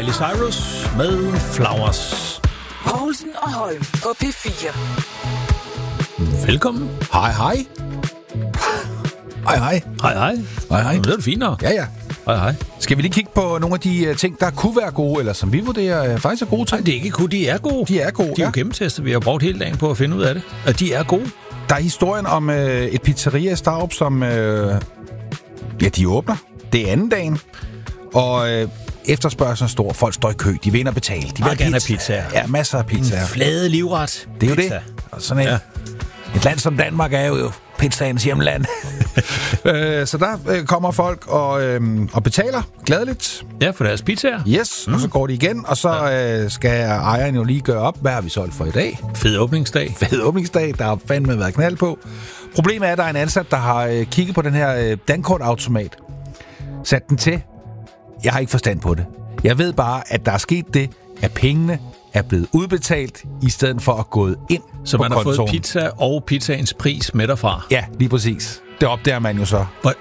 Miley Cyrus med Flowers. Poulsen og Holm på P4. Velkommen. Hej, hej. Hej, hej. Hej, hej. Hej, hej. Det er finere. Ja, ja. Hej, hej. Skal vi lige kigge på nogle af de ting, der kunne være gode, eller som vi vurderer faktisk er gode til? Nej, det er ikke kun, de er gode. De er gode, De er jo gennemtestet. Vi har brugt hele dagen på at finde ud af det. Og de er gode. Der er historien om et pizzeria i Starup, som de åbner. Det er anden dagen. Og efterspørgselen er stor. Folk står i kø. De vil ind og betale. De vil gerne have pizzaer. Ja, masser af pizzaer. En flade livret. Det er jo pizza. det. Og sådan et land som Danmark er jo pizzaens hjemland. Så der kommer folk og betaler gladeligt. Ja, for deres pizzaer. Yes, og så går de igen, og så skal ejeren jo lige gøre op, hvad har vi solgt for i dag. Fed åbningsdag. Fed åbningsdag, der har fandme været knald på. Problemet er, at der er en ansat, der har kigget på den her dankortautomat. Sat den til. Jeg har ikke forstand på det. Jeg ved bare, at der er sket det, at pengene er blevet udbetalt, i stedet for at gå ind så på man har kontoen. fået pizza og pizzaens pris med derfra. Ja, lige præcis. Det opdager man jo så.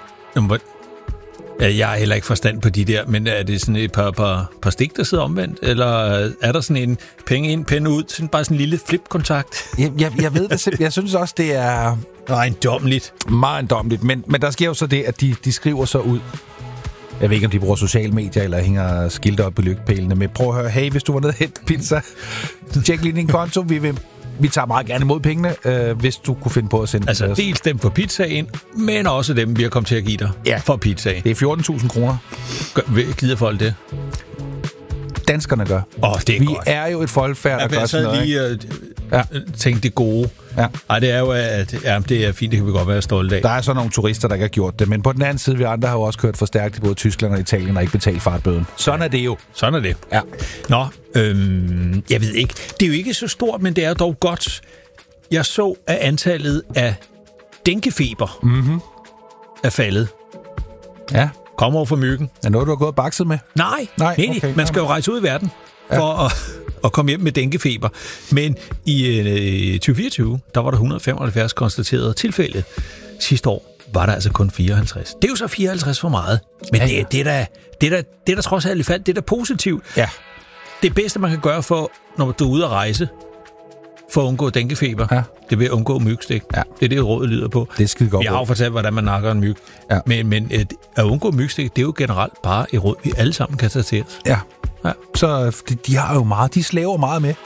Jeg har heller ikke forstand på de der, men er det sådan et par stik, der sidder omvendt? Eller er der sådan en penge ind, penge ud? Sådan bare sådan en lille flip-kontakt? Jeg ved det simpelthen. Jeg synes også, det er ejendommeligt. Meget ejendommeligt. Men der sker jo så det, at de skriver så ud. Jeg ved ikke, om de bruger sociale medier, eller hænger skilte op i lygtepælene. Men prøv at høre, hey, hvis du var nede og hente pizza, tjek lige din konto. Vi tager meget gerne imod pengene, hvis du kunne finde på at sende altså, dels dem for pizzaen, men også dem, vi har kommet til at give dig for pizzaen. Det er 14.000 kroner. Gider folk det? Danskerne gør. Det er vi godt. er jo et folkefærd, der gør sådan noget. Jeg tænkte det gode. Ja. Ej, det er jo, at det er fint, det kan vi godt være stolte af. Der er så nogle turister, der ikke har gjort det, men på den anden side, vi andre har jo også kørt for stærkt i både Tyskland og Italien og ikke betalt fartbøden. Sådan er det jo. Sådan er det. Ja. Nå, jeg ved ikke. Det er jo ikke så stort, men det er dog godt. Jeg så, at antallet af denguefeber er faldet. Ja. Kommer over for myggen. Er noget, du har gået og bakset med? Nej, okay. Man skal jo rejse ud i verden for at komme hjem med denguefeber. Men i 2024, der var der 175 konstaterede tilfælde. Sidste år var der altså kun 54. Det er jo så 54 for meget. Men det er da trods alt i fald, det er da positivt. Ja. Det bedste, man kan gøre for, når du er ude at rejse, for at undgå denguefeber, det vil undgå mygstik. Ja. Det er det, rådet lyder på. Det er skide godt. Jeg har jo fortalt, hvordan man nakker en myg. Ja. Men at undgå mygstik, det er jo generelt bare et råd, vi alle sammen kan tage til os. Ja. Så de har jo meget, de slæver meget med.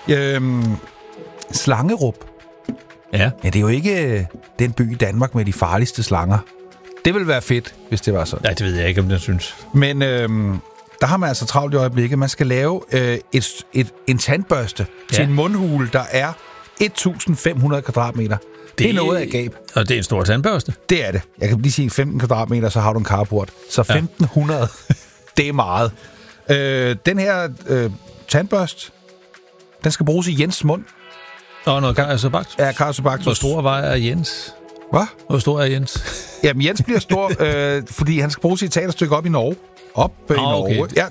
Slangerup. Ja, det er jo ikke den by i Danmark med de farligste slanger. Det ville være fedt, hvis det var sådan. Nej, det ved jeg ikke, om jeg synes. Men der har man altså travlt i øjeblikket. Man skal lave en tandbørste til en mundhule, der er 1.500 kvadratmeter. Det er noget af gab. Og det er en stor tandbørste? Det er det. Jeg kan lige sige 15 kvadratmeter, så har du en carport. Så 1.500, det er meget. Den her tandbørste, den skal bruges i Jens' mund. Noget Carisobactus? Ja, Carisobactus. Hvor stor var Jens? Hvad? Hvor stor er Jens? Jamen, Jens bliver stor, fordi han skal bruges i et teaterstykke op i Norge. I Norge. Ja,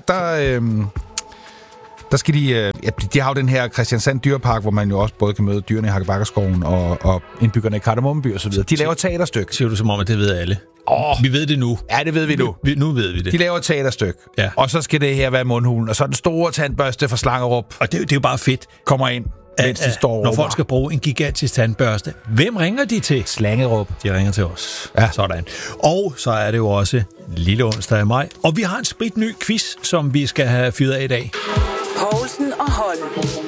der skal de har jo den her Christiansand Dyrepark, hvor man jo også både kan møde dyrene i Hakkebakkerskoven og indbyggerne i Kardemommeby og så videre. De laver et teaterstykke. Siger du som om, at det ved alle? Vi ved det nu. Ja, det ved vi nu. Nu ved vi det. De laver et teaterstykke. Ja. Og så skal det her være mundhulen. Og så den store tandbørste fra Slangerup. Og det er jo bare fedt. Kommer ind, mens de står når folk skal bruge en gigantisk tandbørste. Hvem ringer de til? Slangerup. De ringer til os. Ja. Sådan. Og så er det jo også lille onsdag i maj. Og vi har en spritny quiz, som vi skal have fyret af i dag. Poulsen og Holm.